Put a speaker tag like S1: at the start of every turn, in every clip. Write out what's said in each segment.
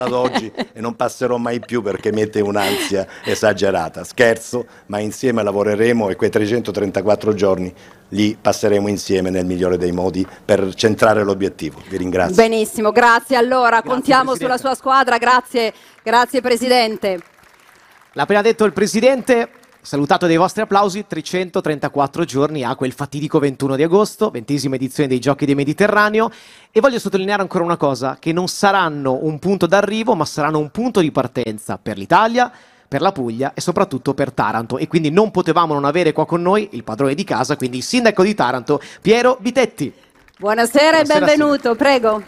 S1: ad oggi e non passerò mai più perché mette un'ansia esagerata. Scherzo, ma insieme lavoreremo e quei 334 giorni li passeremo insieme nel migliore dei modi per centrare l'obiettivo. Vi ringrazio.
S2: Benissimo, grazie. Allora,
S3: Grazie,
S2: contiamo
S3: Presidente.
S2: sulla sua squadra. Grazie, grazie Presidente.
S3: L'ha appena detto il Presidente, salutato dai vostri applausi, 334 giorni a quel fatidico 21 di agosto, 20ª edizione dei Giochi del Mediterraneo, e voglio sottolineare ancora una cosa, che non saranno un punto d'arrivo, ma saranno un punto di partenza per l'Italia, per la Puglia e soprattutto per Taranto, e quindi non potevamo non avere qua con noi il padrone di casa, quindi il sindaco di Taranto, Piero Vitetti.
S2: Buonasera e
S3: Buonasera,
S2: benvenuto, prego.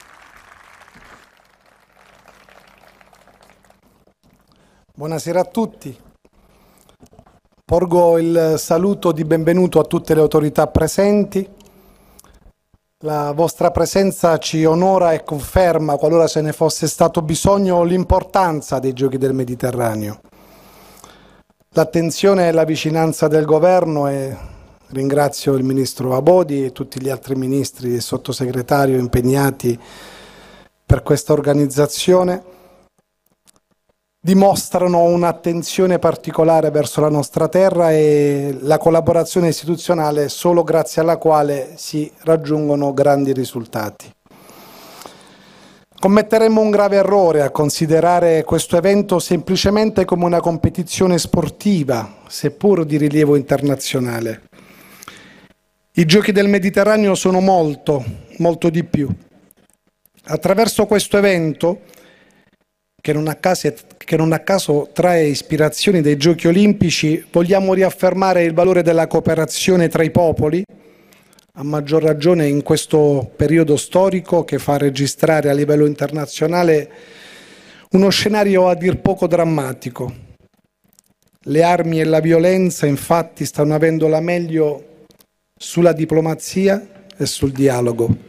S4: Buonasera a tutti. Porgo il saluto di benvenuto a tutte le autorità presenti. La vostra presenza ci onora e conferma, qualora ce ne fosse stato bisogno, l'importanza dei Giochi del Mediterraneo. L'attenzione e la vicinanza del governo, e ringrazio il ministro Abodi e tutti gli altri ministri e sottosegretari impegnati per questa organizzazione, dimostrano un'attenzione particolare verso la nostra terra e la collaborazione istituzionale solo grazie alla quale si raggiungono grandi risultati. Commetteremmo un grave errore a considerare questo evento semplicemente come una competizione sportiva, seppur di rilievo internazionale. I Giochi del Mediterraneo sono molto, molto di più. Attraverso questo evento, che non a caso trae ispirazioni dai Giochi Olimpici, vogliamo riaffermare il valore della cooperazione tra i popoli, a maggior ragione in questo periodo storico che fa registrare a livello internazionale uno scenario a dir poco drammatico. Le armi e la violenza, infatti, stanno avendo la meglio sulla diplomazia e sul dialogo.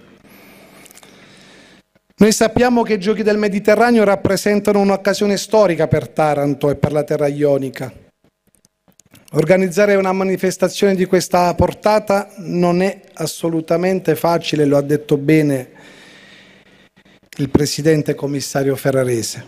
S4: Noi sappiamo che i Giochi del Mediterraneo rappresentano un'occasione storica per Taranto e per la terra ionica. Organizzare una manifestazione di questa portata non è assolutamente facile, lo ha detto bene il presidente commissario Ferrarese.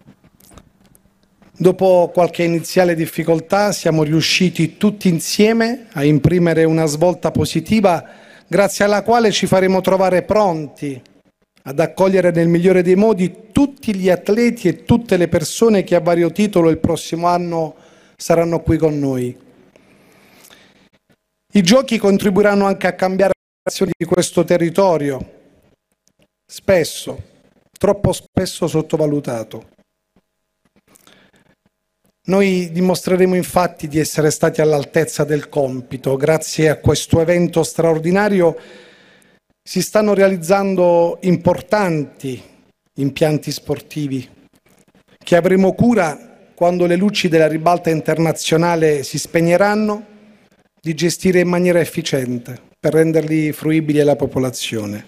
S4: Dopo qualche iniziale difficoltà siamo riusciti tutti insieme a imprimere una svolta positiva grazie alla quale ci faremo trovare pronti ad accogliere nel migliore dei modi tutti gli atleti e tutte le persone che a vario titolo il prossimo anno saranno qui con noi. I giochi contribuiranno anche a cambiare le relazioni di questo territorio, spesso, troppo spesso sottovalutato. Noi dimostreremo infatti di essere stati all'altezza del compito. Grazie a questo evento straordinario si stanno realizzando importanti impianti sportivi che avremo cura, quando le luci della ribalta internazionale si spegneranno, di gestire in maniera efficiente per renderli fruibili alla popolazione.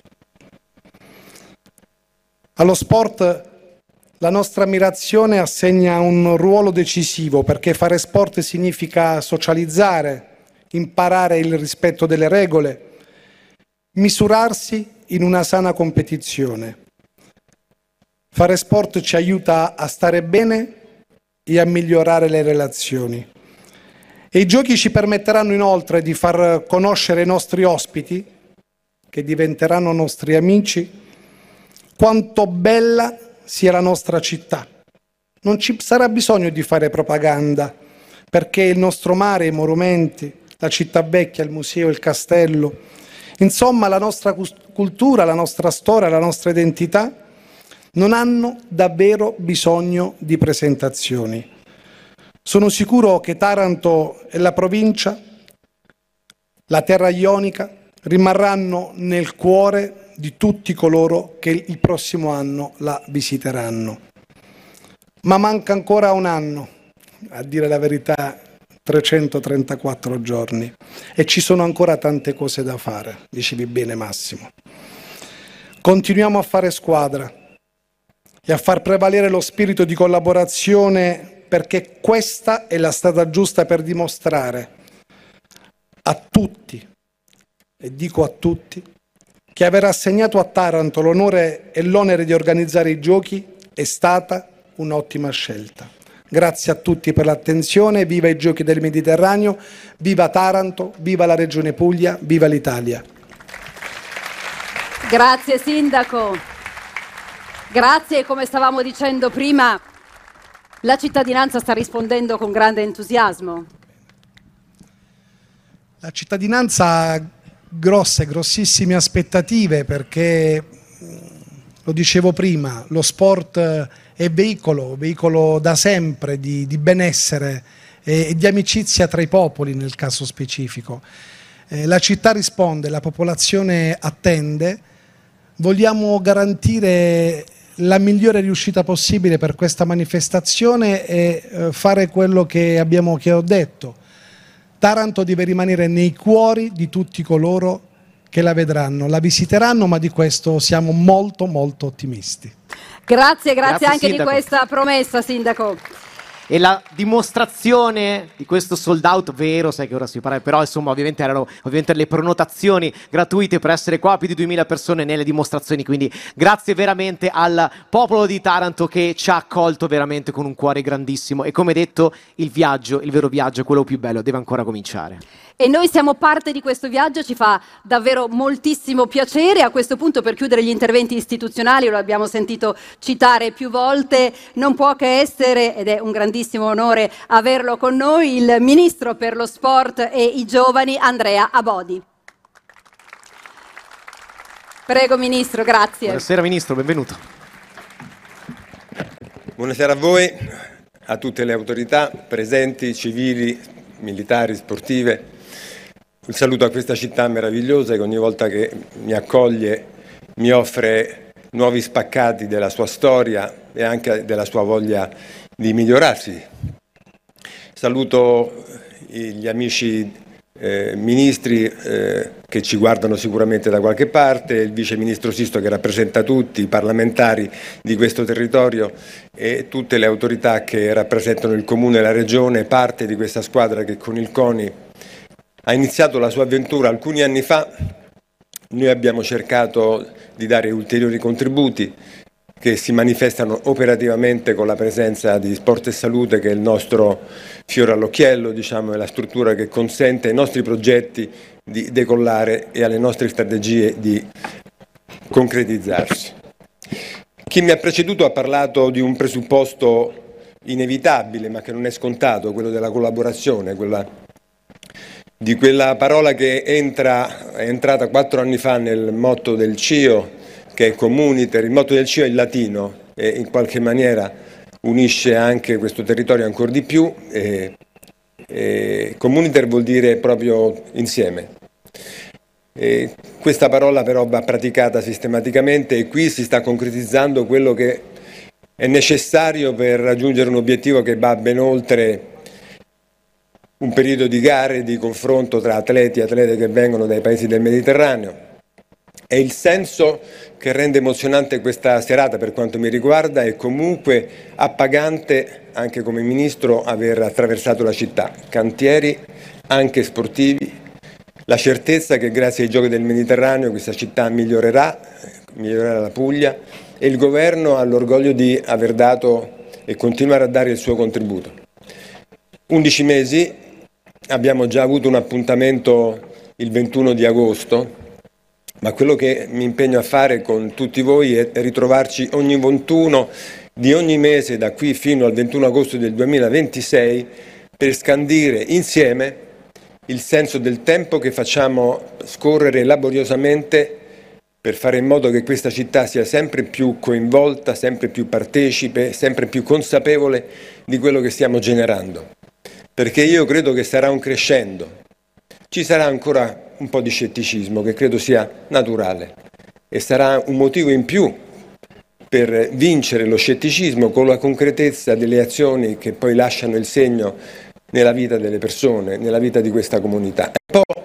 S4: Allo sport la nostra ammirazione assegna un ruolo decisivo, perché fare sport significa socializzare, imparare il rispetto delle regole, misurarsi in una sana competizione. Fare sport ci aiuta a stare bene e a migliorare le relazioni. E i giochi ci permetteranno inoltre di far conoscere ai nostri ospiti, che diventeranno nostri amici, quanto bella sia la nostra città. Non ci sarà bisogno di fare propaganda, perché il nostro mare, i monumenti, la città vecchia, il museo, il castello, insomma la nostra cultura, la nostra storia, la nostra identità non hanno davvero bisogno di presentazioni. Sono sicuro che Taranto e la provincia, la terra ionica, rimarranno nel cuore di tutti coloro che il prossimo anno la visiteranno. Ma manca ancora un anno, a dire la verità 334 giorni, e ci sono ancora tante cose da fare, dicevi bene Massimo. Continuiamo a fare squadra e a far prevalere lo spirito di collaborazione, perché questa è la strada giusta per dimostrare a tutti, e dico a tutti, che aver assegnato a Taranto l'onore e l'onere di organizzare i giochi È stata un'ottima scelta. Grazie a tutti per l'attenzione, viva i Giochi del Mediterraneo, viva Taranto, viva la Regione Puglia, viva l'Italia.
S2: Grazie Sindaco. Grazie, come stavamo dicendo prima, la cittadinanza sta rispondendo con grande entusiasmo.
S4: La cittadinanza ha grossissime aspettative perché, lo dicevo prima, lo sport è veicolo da sempre di benessere e di amicizia tra i popoli nel caso specifico. La città risponde, la popolazione attende, vogliamo garantire la migliore riuscita possibile per questa manifestazione e fare quello che ho detto. Taranto deve rimanere nei cuori di tutti coloro che la vedranno, la visiteranno, ma di questo siamo molto ottimisti.
S2: Grazie anche
S3: Sindaco.
S2: di questa promessa, Sindaco.
S3: E la dimostrazione di questo sold out vero, sai che ora si parla, però insomma ovviamente erano le prenotazioni gratuite per essere qua, più di 2000 persone nelle dimostrazioni, quindi grazie veramente al popolo di Taranto che ci ha accolto veramente con un cuore grandissimo e come detto il vero viaggio, quello più bello, deve ancora cominciare.
S2: E noi siamo parte di questo viaggio, ci fa davvero moltissimo piacere. A questo punto, per chiudere gli interventi istituzionali, lo abbiamo sentito citare più volte, non può che essere, ed è un grandissimo onore averlo con noi, il Ministro per lo Sport e i Giovani, Andrea Abodi. Prego Ministro, grazie.
S3: Buonasera Ministro, benvenuto.
S5: Buonasera a voi, a tutte le autorità presenti, civili, militari, sportive. Un saluto a questa città meravigliosa che ogni volta che mi accoglie mi offre nuovi spaccati della sua storia e anche della sua voglia di migliorarsi. Saluto gli amici ministri che ci guardano sicuramente da qualche parte, il vice ministro Sisto che rappresenta tutti i parlamentari di questo territorio e tutte le autorità che rappresentano il comune e la regione, parte di questa squadra che con il CONI ha iniziato la sua avventura alcuni anni fa. Noi abbiamo cercato di dare ulteriori contributi che si manifestano operativamente con la presenza di Sport e Salute, che è il nostro fiore all'occhiello, diciamo, è la struttura che consente ai nostri progetti di decollare e alle nostre strategie di concretizzarsi. Chi mi ha preceduto ha parlato di un presupposto inevitabile, ma che non è scontato, quello della collaborazione, di quella parola che è entrata 4 anni fa nel motto del CIO, che è Comuniter. Il motto del CIO è il latino e in qualche maniera unisce anche questo territorio ancora di più. Comuniter vuol dire proprio insieme. Questa parola però va praticata sistematicamente e qui si sta concretizzando quello che è necessario per raggiungere un obiettivo che va ben oltre un periodo di gare, di confronto tra atleti e atlete che vengono dai paesi del Mediterraneo. È il senso che rende emozionante questa serata per quanto mi riguarda e comunque appagante anche come ministro aver attraversato la città, cantieri anche sportivi, la certezza che grazie ai Giochi del Mediterraneo questa città migliorerà la Puglia e il governo ha l'orgoglio di aver dato e continuare a dare il suo contributo. 11 mesi. Abbiamo già avuto un appuntamento il 21 di agosto, ma quello che mi impegno a fare con tutti voi è ritrovarci ogni 21 di ogni mese da qui fino al 21 agosto del 2026 per scandire insieme il senso del tempo che facciamo scorrere laboriosamente per fare in modo che questa città sia sempre più coinvolta, sempre più partecipe, sempre più consapevole di quello che stiamo generando. Perché io credo che sarà un crescendo. Ci sarà ancora un po' di scetticismo che credo sia naturale e sarà un motivo in più per vincere lo scetticismo con la concretezza delle azioni che poi lasciano il segno nella vita delle persone, nella vita di questa comunità. Un po'